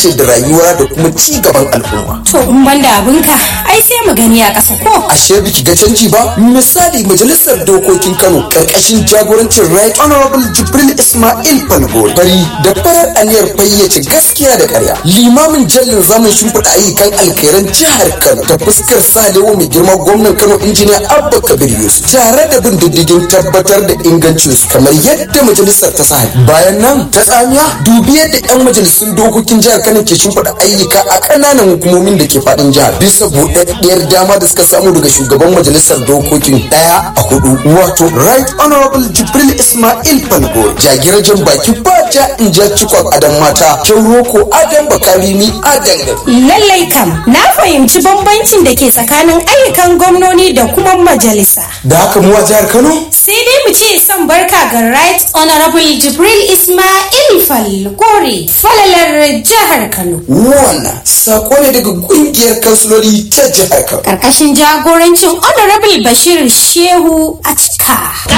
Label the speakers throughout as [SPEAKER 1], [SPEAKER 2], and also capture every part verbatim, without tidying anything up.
[SPEAKER 1] dace da rayuwa da kuma ci gaban al'umma.
[SPEAKER 2] To in banda abinka ai sai mu gani a ƙasa ko?
[SPEAKER 1] Ashe biki ga canji ba? Misali majalisar dokokin Kano karkashin jagorancin Right Honorable Jibril Ismail Falgore bari da farar aniyar fayyace gaskiya da ƙarya. Limamin jallin zamun shimfiɗa ayyukan alkhairan jihar Kano da fuskar salewa mai girma gwamnan Kano injiniya Abba Kabir Yusuf tare da bin diddigin tabbatar da ingancin su kamar yadda majalisar ta sa. Bayan nan ta tsamiya dubi yadda 'yan majalisun dokokin jihar Kano ke shimfiɗa ayyuka a ƙananan hukumomin da ke faɗin jihar bisa buɗaɗɗiyar dama da suka samu daga shugaban majalisar dokokin ɗaya a hudu wato Right Honorable Jibril Ismail Falgore jagirajen baki ba ja in ja cikon adam mata kyauroko adam bakarimi adan gari.
[SPEAKER 2] Lallai kam na fahimci bambancin da ke tsakanin ayyukan gwamnoni da kuma majalisa.
[SPEAKER 1] Da haka mu a jihar Kano?
[SPEAKER 2] Sai dai mu ce son barka ga Right Honorable Jibril Ismail Falgore falalar jihar Kano.
[SPEAKER 1] Wannan sako ne daga kungiyar kansuloli ta jihar Kano.
[SPEAKER 2] Karkashin jagorancin Honorable Bashir Shehu a cika.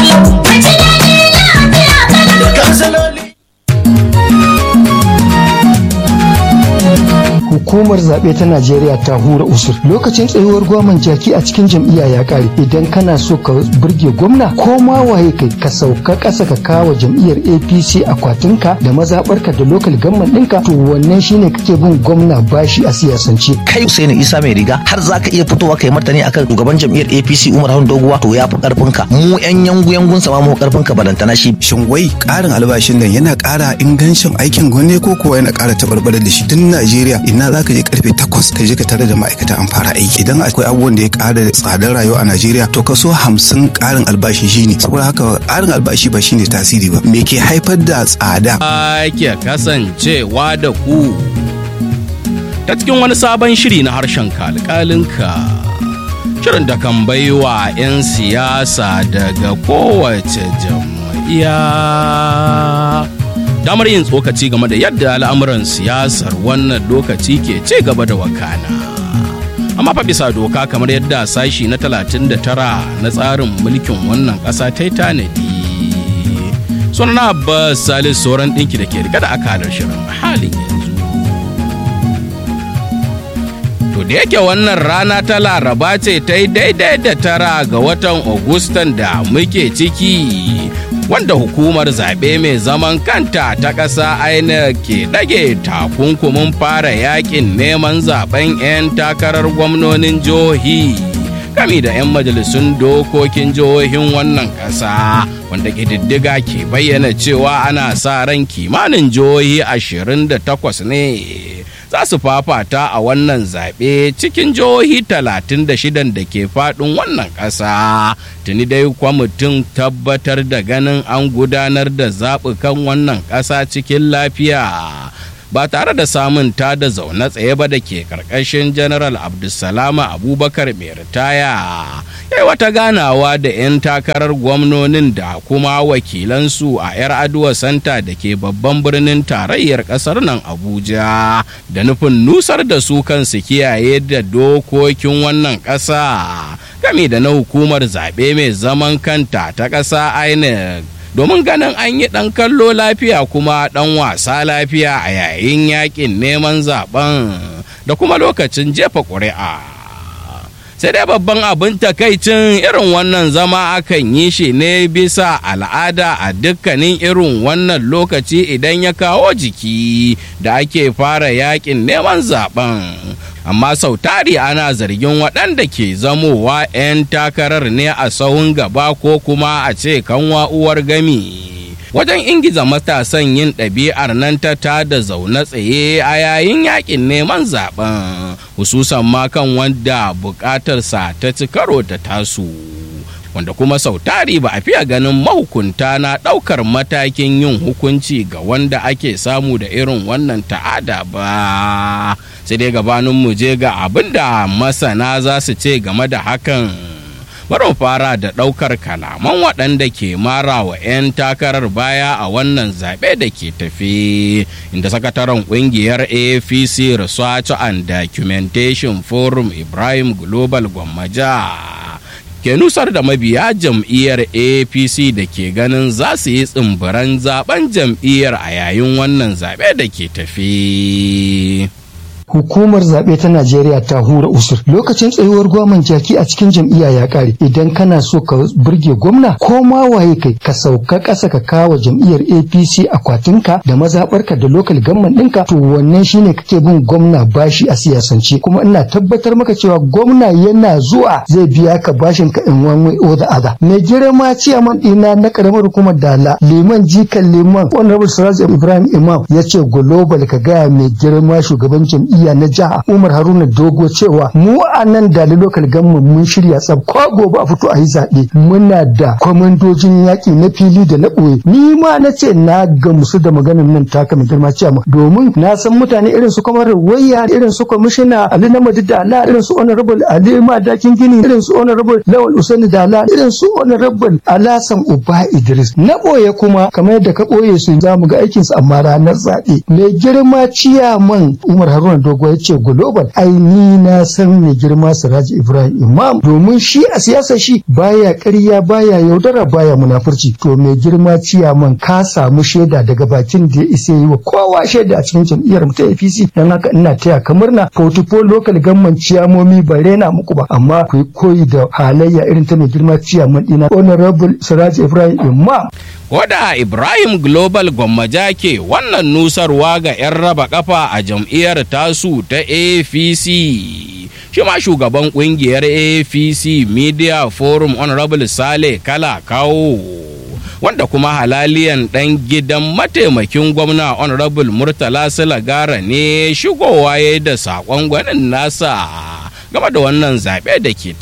[SPEAKER 3] Hukumar zaɓe ta Najeriya ta hura usur. Lokacin tsayuwar gwaman jaki a cikin jam'iyya ya ƙare. Idan kana so ka burge gwamna ko ma waye kai ka sauka ƙasa ka kawo jam'iyyar A P C akwatinka da mazaɓarka da lokal gamman ɗinka to wannan shine kake bin gwamna bashi a siyasance.
[SPEAKER 4] Kai Usaini Isa mai riga har za ka iya fitowa kai martani akan shugaban jam'iyyar A P C Umar Harun Doguwa to ya fi ƙarfinka. Mu 'yan yangu yangun sama mu ƙarfinka balantana shi.
[SPEAKER 5] Shin wai ƙarin albashin nan yana ƙara ingancin aikin gwamnati ko kuwa yana ƙara taɓarɓarar da shi? Tun Najeriya ina za ka je karfe takwas ka je ka tare da ma'aikata an fara aiki. Idan akwai abubuwan da ya ƙara tsadar rayuwa a Najeriya to kaso hamsin ƙarin albashi shine. Saboda haka ƙarin albashi ba shine tasiri ba. Me ke haifar da tsada?
[SPEAKER 6] Ake kasancewa da ku ta cikin wani sabon shiri na harshen kalkalinka. Shirin da kan baiwa 'yan siyasa daga kowace jam'iyya damar yin tsokaci game da yadda al'amuran siyasar wannan lokaci ke ci gaba da wakana. Amma fa bisa doka kamar yadda sashi na talatin da tara na tsarin mulkin wannan ƙasa ta yi tanadi. Sunana Abbas Salisu sauran ɗinki da ke rike da akalar shirin halin yanzu. To da yake wannan rana ta Laraba ce ta yi daidai da tara ga watan Agustan da muke ciki. Wanda hukumar zaɓe mai zaman kanta ta ƙasa I N E C ke ɗage takunkumin fara yakin neman zaɓen 'yan takarar gwamnonin jihohi gami da 'yan majalisun dokokin jihohin wannan ƙasa wanda ƙididdiga ke bayyana cewa ana sa ran kimanin jihohi ashirin da takwas ne za su fafata a wannan zaɓe cikin jihohi talatin da shidan da ke faɗin wannan ƙasa. Tuni dai kwamitin tabbatar da ganin an gudanar da zaɓukan wannan ƙasa cikin lafiya ba tare da samun ta da zaune tsaye ba da ke ƙarƙashin General Abdulsalama Abubakar mai ritaya. Yai wata ganawa da 'yan takarar gwamnonin da kuma wakilansu a 'yar aduwa santa da ke babban birnin tarayyar ƙasar nan Abuja da nufin nusar da su kansu kiyaye da dokokin wannan ƙasa gami da na hukumar zaɓe mai zaman kanta ta ƙasa I N E C domin ganin an yi ɗan kallo lafiya kuma ɗan wasa lafiya a yayin yakin neman zaben da kuma lokacin jefa ƙuri'a. Sai dai babban abin takaicin irin wannan zama akan yi shi ne bisa al'ada a dukkanin irin wannan lokaci idan ya kawo jiki da ake fara yakin neman zaben. Amma sau tari ana zargin waɗanda ke zamowa 'yan takarar ne a sahun gaba ko kuma a ce kanwa uwar gami wajen ingiza matasan yin ɗabi'ar nan ta tada zaune tsaye a yayin yakin neman zaben hususan ma kan wanda buƙatarsa ta ci karo da tasu. Wanda kuma sau tari ba a fiye ganin mahukunta na ɗaukar matakin yin hukunci ga wanda ake samu da irin wannan ta'ada ba. Sai dai gabanin mu je ga abin da masana za su ce game da hakan. Bari fara da ɗaukar kalaman waɗanda ke mara wa 'yan takarar baya a wannan zaɓe da ke tafi, inda sakataren ƙungiyar A P C Research and Documentation Forum Ibrahim Global Gwammaja ke nusar da mabiya jam'iyyar A P C da ke ganin za su yi tsimbiran zaben jam'iyyar a yayin wannan zaɓe da ke tafi.
[SPEAKER 3] Hukumar zaɓe ta Najeriya ta hura usur. Lokacin tsayuwar gwamnan jaki a cikin jam'iyya ya ƙare. Idan kana so ka burge gwamna ko ma waye kai ka sauka ƙasa ka kawo jam'iyyar A P C akwatinka da mazaɓarka da lokal gamman ɗinka to wannan shine kake bin gwamna bashi a siyasance. Kuma ina tabbatar maka cewa gwamna yana zuwa zai biya ka bashin ka in one way or the other. Mai girma ciyaman ɗina na ƙaramar hukumar Dala Liman Jikan Liman Honorable Siraj Ibrahim Imam ya ce global ka gaya mai girma shugaban jam'iyya na jiha Umar Haruna Dogo cewa mu a nan da local government mun shirya tsab ko gobe a fito a yi zaɓe muna da kwamandojin yaƙi na fili da na ɓoye ni ma na ce na gamsu da maganar nan taka mai girma cewa domin na san mutane irin su kamar wayya irin su kwamishina Ali Namadi Dala irin su honorable Ali Madakin Gini irin su honorable Lawal Usaini Dala irin su honorable Alasan Uba Idris na ɓoye kuma kamar yadda ka ɓoye su za mu ga aikinsu amma ranar zaɓe mai girma ciyaman Umar Haruna Dogo ya ce global ai ni na san mai girma Siraji Ibrahim Imam domin shi a siyasa shi baya ƙarya baya yaudara baya munafurci to mai girma ciyaman ka samu shaida daga bakin da ya isa yi wa kowa shaida a cikin jam'iyyar mu ta A P C dan haka ina taya ka murna portfolio local government ciyamomi ba rena muku ba amma ku koyi da halayya irin ta mai girma ciyaman dina honorable Siraji Ibrahim Imam.
[SPEAKER 6] Koda Ibrahim Global Gwammaja ke wannan nusarwa ga 'yan raba kafa a jam'iyyar tasu ta A P C. Shi ma shugaban kungiyar A P C Media Forum Honorable Sale Kala Kawo wanda kuma halaliyan ɗan gidan mataimakin gwamna Honorable Murtala Silagara ne shigowa ya da saƙon gwanin nasa game da wannan zaɓe da ke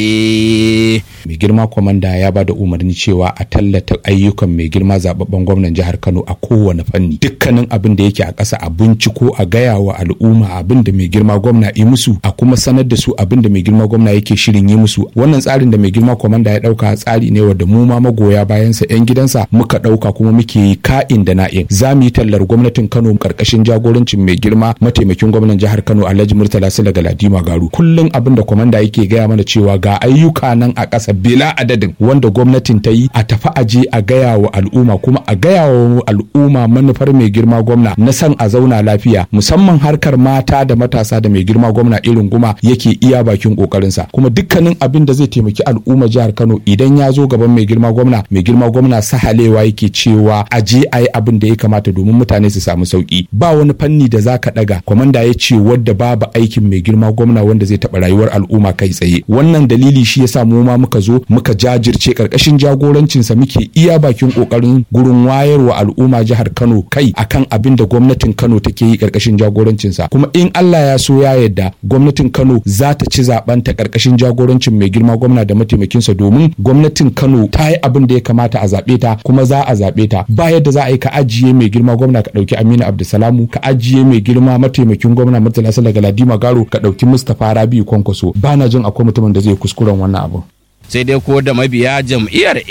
[SPEAKER 6] tafe.
[SPEAKER 7] Mai girma kwamanda ya ba da umarni cewa a tallata ayyukan mai girma zababben gwamnan jihar Kano a kowane fanni. Dukkanin abin da yake a ƙasa a binciko a gaya wa al'umma abin da mai girma gwamna yi musu a kuma sanar da su abin da mai girma gwamna yake shirin yi musu. Wannan tsarin da mai girma kwamanda ya ɗauka tsari ne wanda mu ma magoya bayansa 'yan gidansa muka ɗauka kuma muke yi ka'in da na'in. Za mu yi tallar gwamnatin Kano ƙarƙashin jagorancin mai girma mataimakin gwamnan jihar Kano Alhaji Murtala Sila Galadima Garu. Kullum abin da kwamanda yake gaya mana cewa ga ayyuka nan a ƙasa bila adadin wanda gwamnatin ta yi a tafi aje a gaya wa al'umma kuma a gaya wa al'umma manufar mai girma gwamna na san a zauna lafiya musamman harkar mata da matasa da mai girma gwamna irin guma yake iya bakin kokarinsa kuma dukkanin abin da zai taimaki al'umma jihar Kano idan ya zo gaban mai girma gwamna mai girma gwamna sahalewa yake cewa aje a yi abin da ya kamata domin mutane su samu sauki ba wani fanni da zaka daga kwamanda ya ce wadda babu aikin mai girma gwamna wanda zai taɓa rayuwar al'umma kai tsaye wannan dalili shi yasa mu ma muka zo muka jajirce karkashin jagorancinsa muke iya bakin kokarin gurin wayarwa al'umma jihar Kano kai akan abin da gwamnatin Kano take yi karkashin jagorancinsa kuma in Allah ya so ya yarda gwamnatin Kano za ta ci zaben ta karkashin jagorancin mai girma gwamna da mataimakinsa domin gwamnatin Kano ta yi abin da ya kamata a zabe ta kuma za a zabe ta ba yadda za a yi ka ajiye mai girma gwamna ka dauki Aminu Abdulsalamu ka ajiye mai girma mataimakin gwamna Murtala Sala Galadima Garo ka dauki Mustapha Rabi Kwankwaso ba na jin akwai mutumin da zai kuskuren wannan abu.
[SPEAKER 6] Sai dai ko da mabiya jam'iyyar